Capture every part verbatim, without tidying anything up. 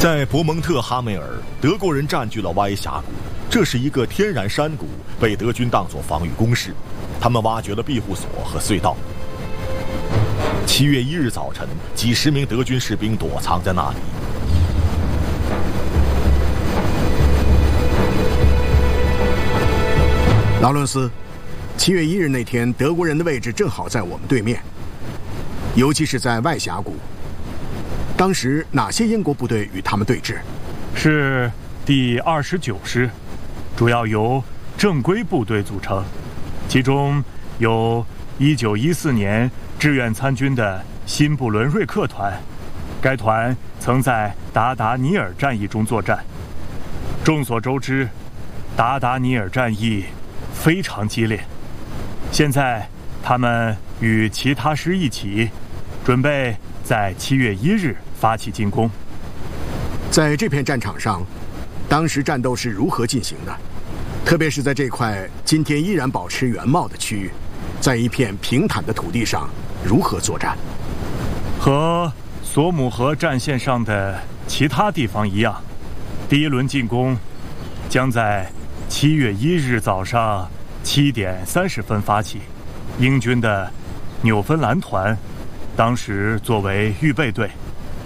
在博蒙特哈梅尔，德国人占据了歪峡谷，这是一个天然山谷，被德军当作防御工事。他们挖掘了庇护所和隧道。七月一日早晨，几十名德军士兵躲藏在那里。 劳伦斯，七月一日那天，德国人的位置正好在我们对面，尤其是在外峡谷。当时哪些英国部队与他们对峙？ 是第二十九师，主要由正规部队组成，其中有一九一四年志愿参军的辛布伦瑞克团，该团曾在达达尼尔战役中作战。众所周知，达达尼尔战役非常激烈，现在他们与其他师一起，准备在七月一日发起进攻。 在这片战场上，当时战斗是如何进行的？特别是在这块今天依然保持原貌的区域，在一片平坦的土地上如何作战？ 和索姆河战线上的其他地方一样，第一轮进攻将在七月一日早上七点三十分发起。英军的纽芬兰团当时作为预备队。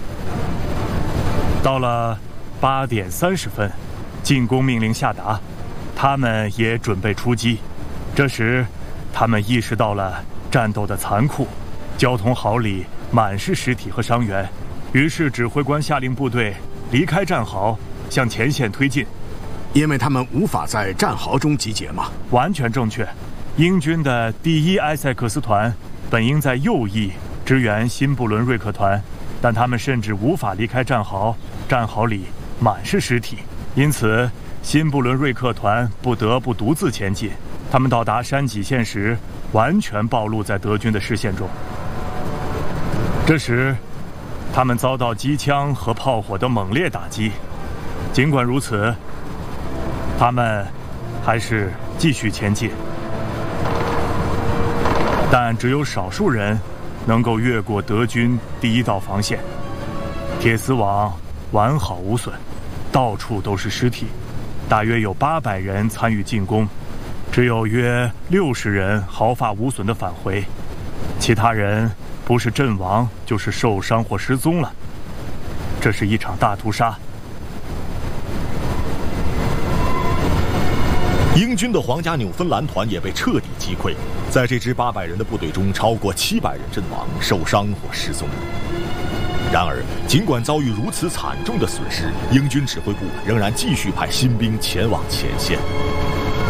到了八点三十分，进攻命令下达，他们也准备出击。这时，他们意识到了战斗的残酷，交通壕里满是尸体和伤员，于是指挥官下令部队离开战壕，向前线推进。 因为他们无法在战壕中集结吗？ 完全正确。英军的第一埃塞克斯团本应在右翼支援辛布伦瑞克团，但他们甚至无法离开战壕，战壕里满是尸体，因此辛布伦瑞克团不得不独自前进。他们到达山脊线时，完全暴露在德军的视线中。这时，他们遭到机枪和炮火的猛烈打击。尽管如此，他们还是继续前进，但只有少数人能够越过德军第一道防线。铁丝网完好无损，到处都是尸体，大约有八百人参与进攻，只有约六十人毫发无损地返回，其他人不是阵亡就是受伤或失踪了。这是一场大屠杀。 英军的皇家纽芬兰团也被彻底击溃，在这支八百人的部队中，超过七百人阵亡、受伤或失踪。然而，尽管遭遇如此惨重的损失，英军指挥部仍然继续派新兵前往前线。